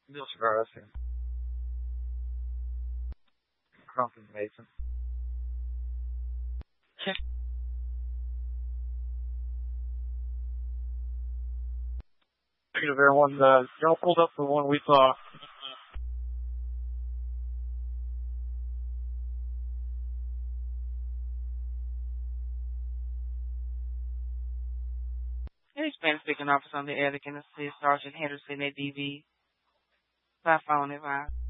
Bill Chicago, Crumpton Mason. Negative everyone, y'all pulled up the one we saw. Any Spanish speaking officer on the air that can assist Sergeant Henderson at DV by phone advice.